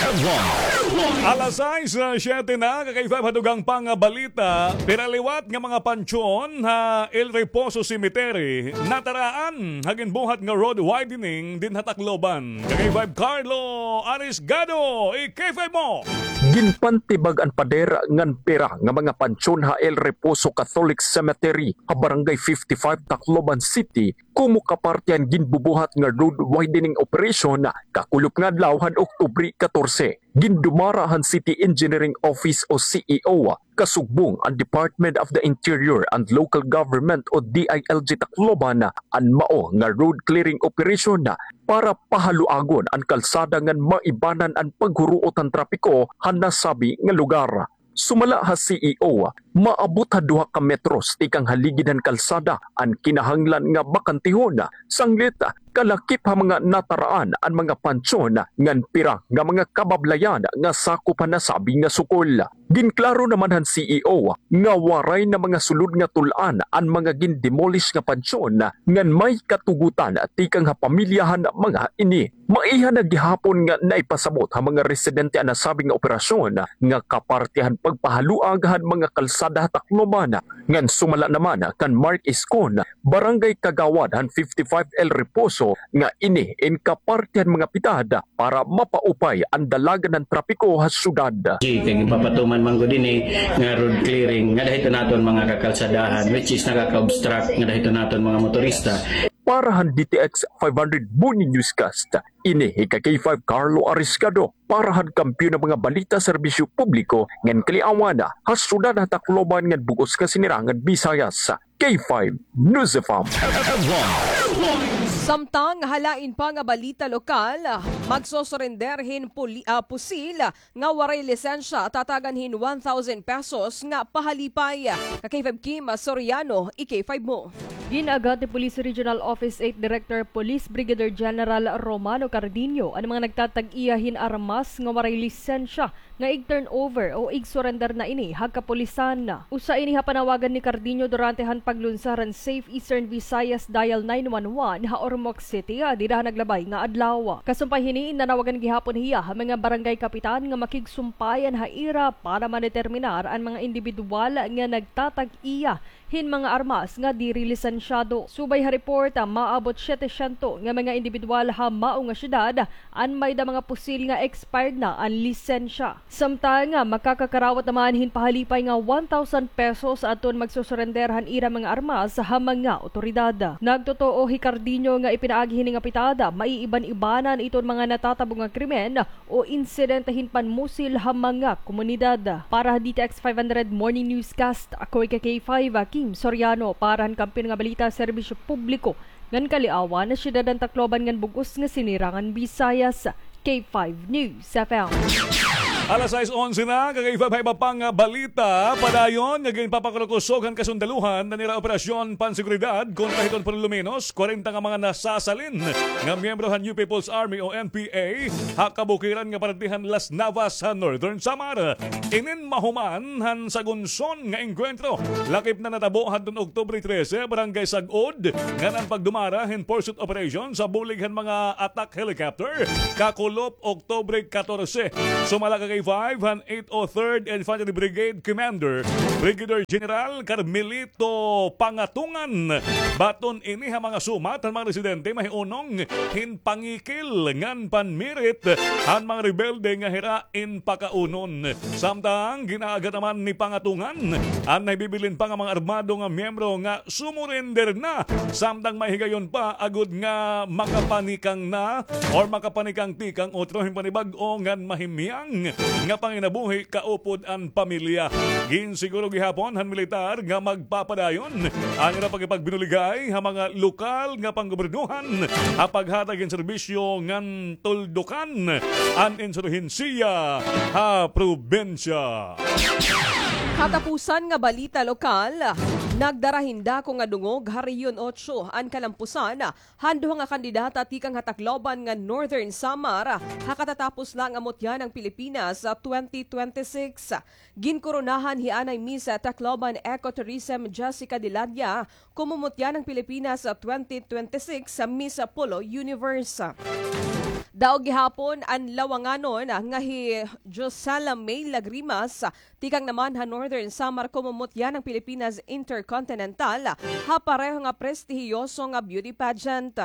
Alas 6:07 na kay 5 hadugang pang balita. Piraliwat nga mga pansyon ha El Reposo Cemetery nataraan hagin buhat nga road widening din ha Tacloban. Kay 5 Carlo Arisgado, K5 mo. Ginpantibag ang padera ngan pera nga mga pansyon ha El Reposo Catholic Cemetery ha Barangay 55 Tacloban City kumukapartian ginbubuhat nga road widening operation na kakulop nga adlaw han Oktubre 14. Gindumarahan City Engineering Office o CEO kasugbong ang Department of the Interior and Local Government o DILG Tacloban ang mao nga road clearing operation na para pahaluagon ang kalsada ngan maibanan ang paghuruot ang trapiko han nasabi nga lugar. Sumala ha CEO, maabot ha 2 ka metros tikang haligidan kalsada ang kinahanglan nga bakantihon sanglit kalakip ha mga nataraan ang mga pansyon ngan pira nga mga kabablayan nga sakop ha nasabi nga sukol. Ginklaro naman han CEO nga waray na mga sulod nga tulaan ang mga gindemolish nga pansyon ngan may katugutan tikang ha pamilyahan mga ini. Maiha na gihapon nga naipasabot ha mga residente ang nasabing nga operasyon nga kapartihan pagpahaluag han mga kalsada Tacloban ngan sumala naman kan Mark Iscon Barangay Kagawad han 55 El Reposo nga ini in kapartihan mga pitad para mapaupay ang dalagan ng trapiko ha syudad. Kaya papatuman man ko din nga road clearing nga dahito naton mga kakalsadahan which is nakaka-obstruct nga dahito naton mga motorista. Para han DTX 500 Morning Newscast, ini ika K5 Carlo Arisgado para han kampyon ng mga balita serbisyo publiko ngan kaliawan ha syudad na Tacloban ngan bugos ka sinirangan Visayas. K5 News FM. Samtang halain pa nga balita lokal, magsosorenderhin pusil nga waray lisensya tataganhin 1,000 pesos nga pahalipay. K5 Kim Soriano, K5 mo. Ginagat ni Police Regional Office 8 Director Police Brigadier General Romano Cardinho ang mga nagtatag-iyahin armas nga waray lisensya nga ig-turnover o ig-surrender na ini hagkapulisan. Usa ini ha panawagan ni Cardinho durante han paglunsaran Safe Eastern Visayas Dial 911 ha Ormoc City dira naglabay nga adlaw. Kasumpay hiniin nanawagan gihapon hiya ha mga barangay kapitan nga makigsumpayan ha ira para madeterminar ang mga individual nga nagtatag-iya hin mga armas nga dirilisan lisensyado. Subay ha report, maabot 700 nga mga individual ha mao nga syudad an may da mga pusil nga expired na ang lisensya. Samtang makakakarawat naman hinpahalipay nga 1,000 pesos aton magsusurenderhan ira mga armas sa mga otoridad. Nagtotoo Hicardinho nga ipinaagi hini nga pitada maiiban-ibanan iton mga natatabong nga krimen o insidente hinpanmusil ha mga komunidad. Para DTX 500 Morning Newscast, ako K5 Kim Soriano para ang kampiyon nga balita serbisyo publiko ngan kaliawan na siyudad ng Tacloban ngan bugos nga sinirangan Visayas. K5 News FM. Alas 6:11 na, kagay pang balita. Padayon, naging papakulukusogan kasundaluhan na nila operasyon panseguridad kontra hiton Panilumenos, 40 nga mga nasasalin nga miyembro han New People's Army o NPA, hakabukiran nga partihan Las Navas sa Northern Samar. Inin mahuman han sa Gunson nga engkwentro. Lakip na natabo hadton Oktubre 13, barangay Sagod, nga nang pagdumara hin pursuit operation sa bulig han mga attack helicopter. Kakulop Oktubre 14. Sumala kay 5 han 803rd Infantry Brigade Commander Brigadier General Carmelito Pangatungan. Baton ini ha mga sumat han mga residente mahiunong hinpangikil ngan panmirit han mga rebelde nga hirain pakaunon. Samtang ginaagat naman ni Pangatungan ang nabibilin pa nga mga armado nga miyembro nga sumurender na. Samtang mahigayon pa agud nga makapanikang na or makapanikang tikang otro hinpanibag-o ngan mahimyang nga panginabuhi kaupod ang pamilya. Ginsiguro gihapon han militar nga magpapadayon ang ira pagipagbinuligay ha mga lokal nga panggobernuhan ha paghatag in serbisyo ngan tuldukan ang insurhensiya ha probensya. Katapusan nga balita lokal, nagdarahinda ko nga dungog Hariyon 8 an kalampusan handuha nga kandidata tikang Tacloban nga Northern Samar hakatatapos lang amot yan ang Pilipinas sa 2026. Ginkoronahan hianay Miss Tacloban Ecotourism Jessica Diladia kumumot yan ang Pilipinas sa 2026 sa Miss Apollo Universe. Daog gihapon ang lawanganon nga hi Josala May Lagrimas tikang naman ha Northern Samar kumumot yan ang Pilipinas Intercontinental ha pareho nga prestihiyoso nga beauty pageant.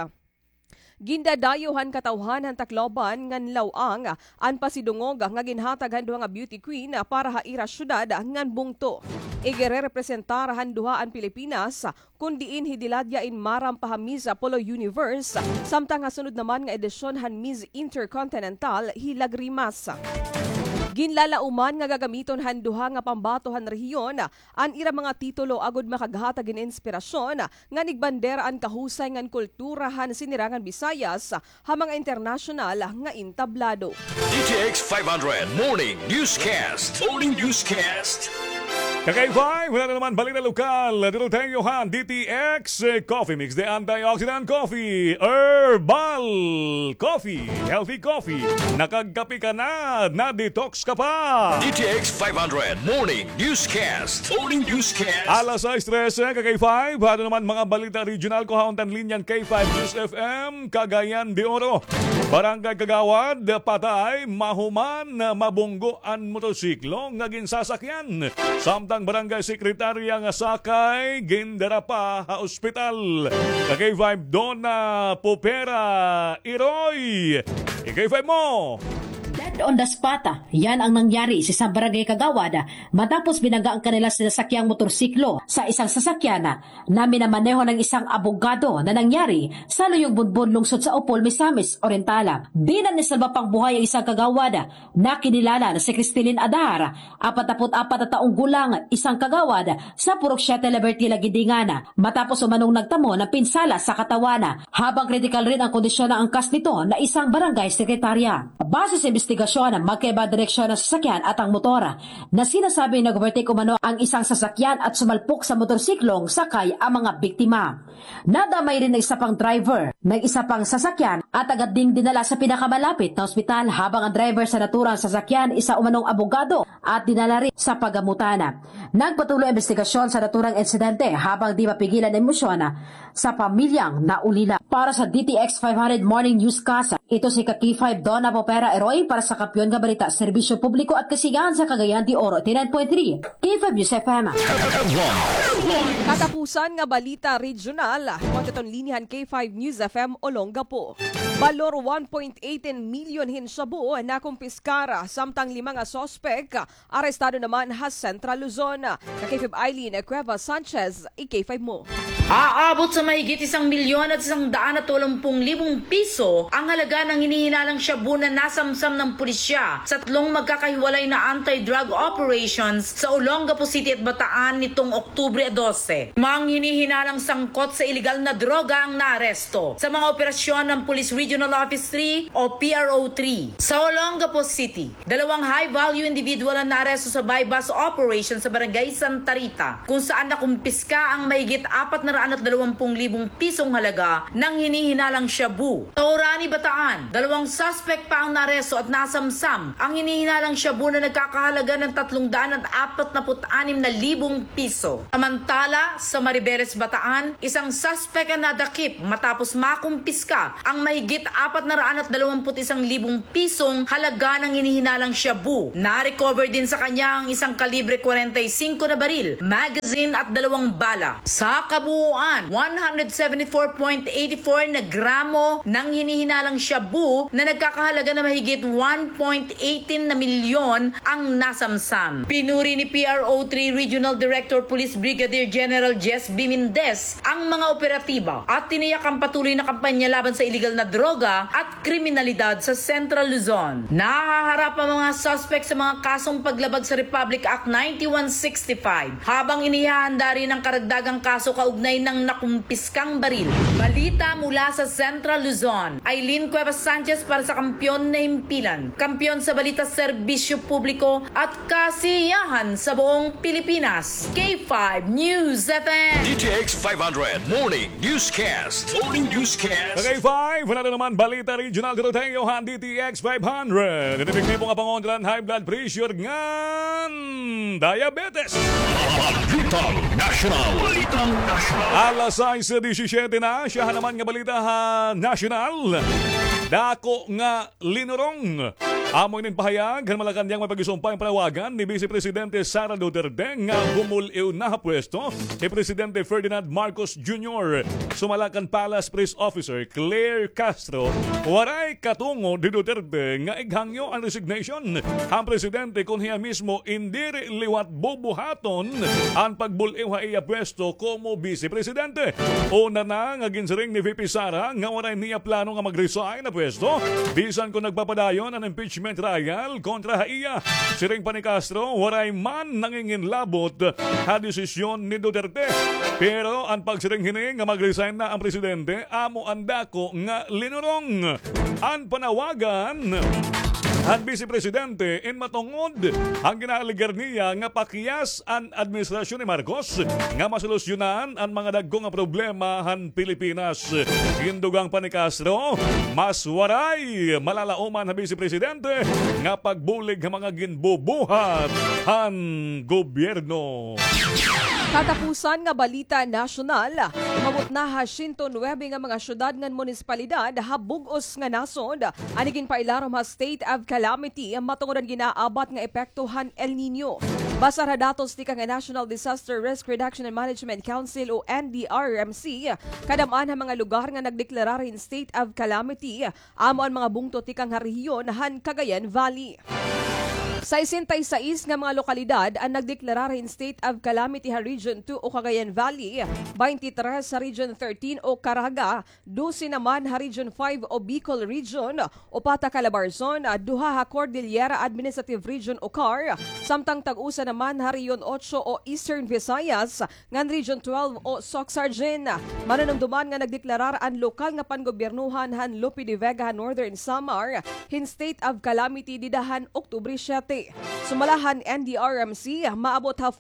Gindadayohan katawhan han Tacloban ngan lawang an pasidungog nga ginhatag han duha nga beauty queen para haira syudad ngan bungto. Igere-representar han duha ang Pilipinas kundiin hidiladya in maram pa Miss Apollo Universe samtang hasunod naman nga edisyon han Miss Intercontinental Hilagrimas. Ginlalauman nga gagamiton han duha nga pambatohan rehiyon an ira mga titulo agud makaghatag in inspirasyon nga nigbandera an kahusay ngan kulturahan sinirangan Visayas ha mga international nga intablado. DTX 500 Morning Newscast. Morning Newscast. Kakay-5, wala na naman balita lokal. Dito tayo han, DTX Coffee Mix, the antioxidant coffee, herbal coffee, healthy coffee. Nakagkapi ka na detox ka pa. DTX 500 Morning Newscast. Morning Newscast. Alas 6:13, Kakay-5, ano naman mga balita regional ko hauntan linyang K5 News FM, Cagayan de Oro. Barangay Kagawad, patay, mahuman, mabunggoan motosiklo, nga ginsasakyan. Samtang barangay sekretarya nga sakay, gindara pa ha ospital. Kay-5 Donna Popera Iroy. Kay-5 mo. Dead on the spot, yan ang nangyari sa isang barangay Kagawad matapos binaga ang kanila sinasakyang motorsiklo sa isang sasakyan na minamaneho ng isang abogado na nangyari sa Luyong Bunbon lungsod sa Opol, Misamis Oriental. Di na nisalba pang buhay ang isang Kagawad na kinilala na si Cristilin Adar, 44 na taong gulang, isang Kagawad sa Purok 7 Liberty Lagidingan matapos umanong nagtamo ng pinsala sa katawan habang kritikal rin ang kondisyon ng angkas nito na isang barangay sekretarya. Base sa investigasyon, magkaiba direksyon ng sasakyan at ang motor na sinasabing nag-overtake umano ang isang sasakyan at sumalpok sa motorsiklong sakay ang mga biktima. Nadamay rin ng isa pang driver ng isa pang sasakyan at agad ding dinala sa pinakamalapit na ospital habang ang driver sa naturang sasakyan isa umanong abogado at dinala rin sa pagamutan. Nagpatuloy ang investigasyon sa naturang insidente habang di mapigilan ang emosyon sa pamilyang naulila. Para sa DTX 500 Morning Newscast, ito si Kaki5 Donna Popera Eroy para sa Kampiyon nga Balita, Serbisyo Publiko at Kasigahan sa Cagayan de Oro, 89.3 K5 News FM. Katapusan nga balita regional, kontaton linihan K5 News FM Olongapo. Balor 1.18 milyon hinshabu na kumpiskara samtang 5 nga sospek arestado naman ha Central Luzon. K5 Eileen Cueva Sanchez, K5 mo. Aabot sa mahigit 1,180,000 piso ang halaga ng hinihinalang shabu na nasamsam ng pulisya sa 3 magkakahiwalay na anti-drug operations sa Olongapo City at Bataan nitong Oktubre 12. Mga hinihinalang sangkot sa iligal na droga ang naaresto sa mga operasyon ng Police Regional Office 3 o PRO3. Sa Olongapo City, 2 high-value individual ang naaresto sa buy-bus operation sa Barangay Santa Rita kung saan nakumpiska ang mahigit 420,000 pisong halaga ng hinihinalang shabu. Sa Orani, Bataan, 2 suspect pa ang naresto at nasamsam ang hinihinalang shabu na nagkakahalaga ng 346,000 piso. Samantala, sa Maribeles, Bataan, 1 suspect ang nadakip matapos makumpiska ang mahigit 421,000 pisong halaga ng hinihinalang shabu. Na-recover din sa kanya ang 1 kalibre 45 na baril, magazine at 2 bala. Sa kabuuan, 174.84 na gramo ng hinihinalang shabu na nagkakahalaga na mahigit 1.18 na milyon ang nasamsam. Pinuri ni PRO3 Regional Director Police Brigadier General Jess B. Mendez ang mga operatiba at tiniyak ang patuloy na kampanya laban sa iligal na droga at kriminalidad sa Central Luzon. Nahaharap ang mga suspect sa mga kasong paglabag sa Republic Act 9165 habang inihahanda rin ang karagdagang kaso kaugnay ng nakumpiskang baril. Balita mula sa Central Luzon. Eileen Cueva Sanchez para sa Kampiyon na Himpilan. Kampiyon sa balita, serbisyo publiko at kasiyahan sa buong Pilipinas. K5 News FM. DTX 500 Morning Newscast. Morning Newscast. K5, wala na naman balita regional dito tayo han DTX 500. Inibigay po nga pangondran high blood pressure ngan diabetes. Balitang National. Balitang National. Alas 6:17 na, siya naman nga balita national. Dako nga linurong. Amoy nin pahayag, han Malacanang may pag-isumpay panawagan ni Vice Presidente Sara Duterte nga bumuliw na pwesto ni Presidente Ferdinand Marcos Jr. Sumalacan Palace Press Officer Claire Castro, waray katungo ni Duterte nga ighangyo ang resignation. Ang Presidente kung hiya mismo indiri liwat bubuhaton ang pagbuliw ha iya pwesto como Vice Presidente. Una na nga ginsiring ni VP Sara nga waray niya plano nga mag-resign na pwesto bisan kung nagpapadayon ang impeachment trial kontra iya. Siring pa ni Castro, waray man nanginginlabot ha desisyon ni Duterte. Pero ang pagsiring hini nga mag-resign na ang Presidente, amo ang dako nga linurong. Ang panawagan ang Vice Presidente in matungod ang ginaligar niya nga pakiyas ang administrasyon ni Marcos nga masolusyonan ang mga dagko nga problema han Pilipinas. Hindugang pa ni Castro, mas waray malalauman ang Vice Presidente nga pagbulig ng mga ginbubuhat han gobyerno. Katapusan nga balita nasyonal, umabot na 109 nga mga syudad nga munisipalidad habugos nga nasod. Anigin pailarom ha state of calamity matungod ang ginaabat nga epektuhan El Nino. Basa ra datos ti nga National Disaster Risk Reduction and Management Council o NDRMC, kadamaan ang mga lugar nga nagdeklarar in state of calamity, amo ang mga bungto ti kang rehiyon han Cagayan Valley. Sa 66 nga mga lokalidad ang nagdeklarar in state of calamity ha Region 2 o Cagayan Valley, 23 sa Region 13 o Caraga, 12 naman ha Region 5 o Bicol Region, Opata Calabarzon, 2 ha Cordillera Administrative Region o CAR, samtang tag-usa naman ha Region 8 o Eastern Visayas, ngan Region 12 o Soxargen. Mananumduman nga nagdeklarar ang lokal nga panggobyernuhan han Lope de Vega Northern Samar, hin state of calamity didahan Oktubre 7. Sumalahan NDRMC, maabot ha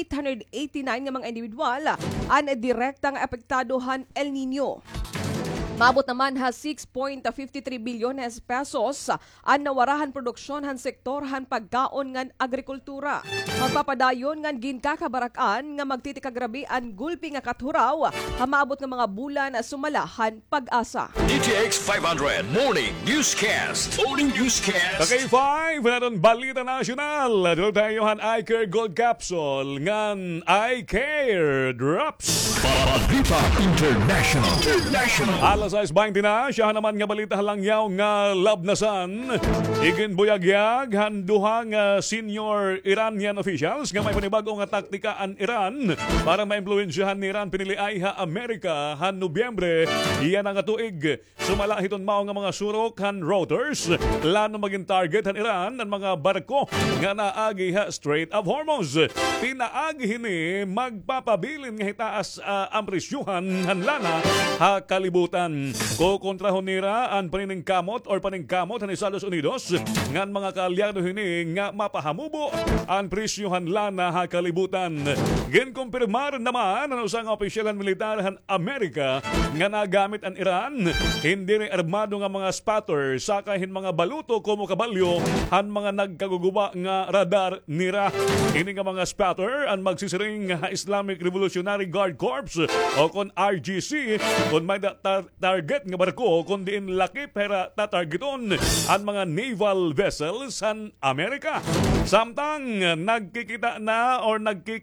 451,889 nga mga individual ang direktang epektadohan El Nino. Maabot naman ha 6.53 bilyones pesos ang nawarahan produksyon han sektor han pagkaon ngan agrikultura. Magpapadayon ngan ginkakabarakan nga magtitikagrabi ang gulpi nga kathuraw ha maabot ng mga bulan sumalahan pag-asa. DTX 500 Morning Newscast. Morning Newscast. Kay 5, naton Balita Nasional. Dito tayo han Eye Care Gold Capsule ngan Eye Care Drops. Balita International. Alas 6:20 na, siya naman nga balita halangyaw nga labnasan. Igin buyagyag han duha nga senior Iranian officials nga may panibagong nga taktika ang Iran para maimpluwensyahan ni Iran pinili ay ha Amerika han Nobyembre. Iyan ang tuig. Sumala hiton mao nga mga surok han Reuters. Lano maging target han Iran ang mga barko nga naagi ha Strait of Hormuz. Tinaagi hini magpapabilin nga hitaas ang presyuhan han lana ha kalibutan. Kukontrahon nira ang paniningkamot or paningkamot ng Estados Unidos ngan mga kaalyado hini nga mapahamubo ang presyohan lana ha kalibutan. Ginkumpirmar naman ang usang opisyalan militar han Amerika nga nagamit ang Iran hindi rin armado nga mga spotter sakahin mga baluto kumo kabalyo han mga nagkaguguba nga radar nira. Ini nga mga spotter ang magsisiring ha Islamic Revolutionary Guard Corps o kon RGC kung may target nga barko kundi in laki pera tatargeton ang mga naval vessels san Amerika. Samtang nagkikita na or